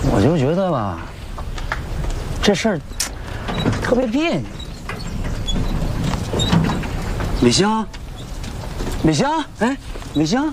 我就觉得吧，这事儿特别别扭。美香，美香，哎，美香，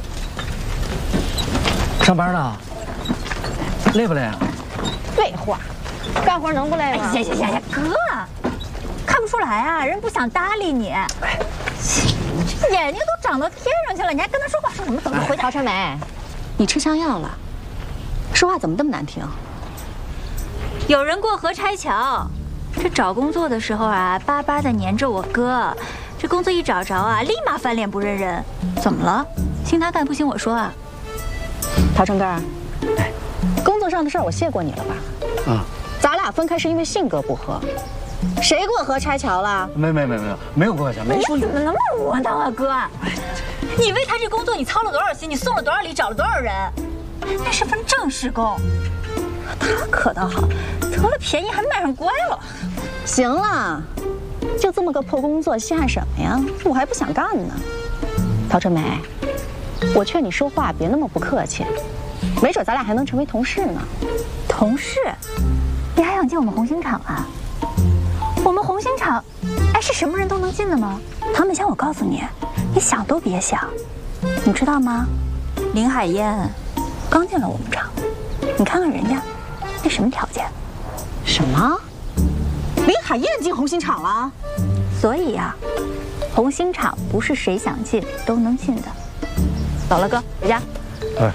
上班呢？累不累啊？ 废话，干活能不累吗？ 行，哥，看不出来啊，人不想搭理你。哎，这眼睛都长到天上去了，你还跟他说话，说什么？走，回家。 陶晨梅，你吃枪药了？说话怎么这么难听？ 有人过河拆桥，这找工作的时候啊，巴巴的黏着我哥，这工作一找着啊，立马翻脸不认人。怎么了？信他干不信我说啊？ 陶成根，哎，工作上的事儿我谢过你了吧？ 啊， 咱俩分开是因为性格不合。谁过河拆桥了？ 没有过桥，没说你怎么那么窝囊啊，哥？你为他这工作你操了多少心？你送了多少礼？找了多少人？那是份正式工。他可倒好，得了便宜还卖上乖了。 行了，就这么个破工作，稀罕什么呀？我还不想干呢。陶春梅，我劝你说话别那么不客气，没准咱俩还能成为同事呢。 同事？你还想进我们红星厂啊？我们红星厂，哎，是什么人都能进的吗？唐美香，我告诉你，你想都别想。你知道吗？林海燕刚进了我们厂，你看看人家那什么条件？ 什么？林海燕进红星厂了？ 所以呀，红星厂不是谁想进都能进的。走了，哥，回家。 哎，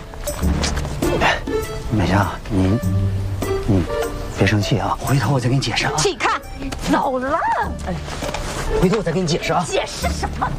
美香，你别生气啊，回头我再给你解释啊。 起开， 走了。 哎，回头我再给你解释啊。 解释什么？